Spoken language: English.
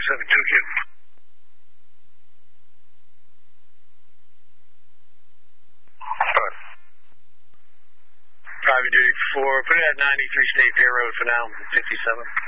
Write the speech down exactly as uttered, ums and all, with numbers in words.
seven two Q. Good. Private duty for, put it at ninety-three State Fair Road for now, fifty-seven.